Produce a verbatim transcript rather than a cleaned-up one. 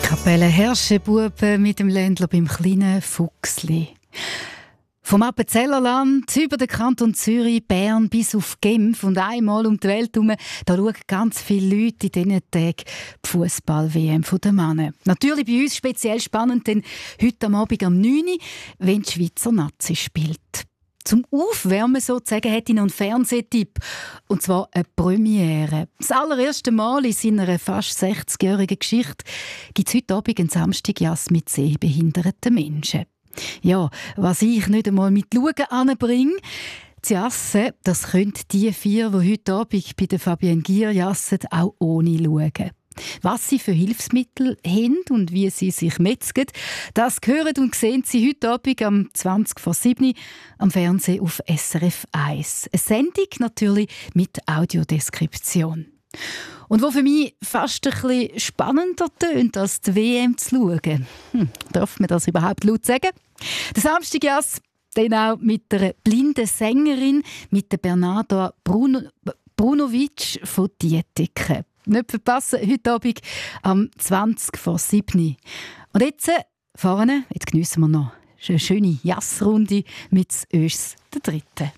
Kapelle Herrschebuben mit dem Ländler beim kleinen Fuchsli. Vom Appenzellerland über den Kanton Zürich, Bern bis auf Genf und einmal um die Welt herum, da schauen ganz viele Leute in diesen Tagen die Fußball-W M der Männer. Natürlich bei uns speziell spannend, denn heute am Abend um neun Uhr, wenn die Schweizer Nazi spielt. Zum Aufwärmen sozusagen hätte ich noch einen Fernsehtipp. Und zwar eine Premiere. Das allererste Mal in seiner fast sechzigjährigen Geschichte gibt es heute Abend einen Samstagjass mit sehbehinderten Menschen. Ja, was ich nicht einmal mit Schauen anbringe, das Jassen, das können die vier, die heute Abend bei der Fabienne Gier jassen, auch ohne Schauen. Was sie für Hilfsmittel haben und wie sie sich metzgen, das hören und sehen Sie heute Abend um zwanzig vor sieben am Fernsehen auf S R F eins. Eine Sendung natürlich mit Audiodeskription. Und was für mich fast ein bisschen spannender tönt, als die W M zu schauen. Hm, darf man das überhaupt laut sagen? Der Samstagjass, dann auch mit einer blinden Sängerin, mit der Bernarda Bruno, Brunovic von Dietike. Nicht verpassen, heute Abend am zwanzig vor sieben. Und jetzt vorne, jetzt geniessen wir noch eine schöne Jassrunde mit Ös der Dritten.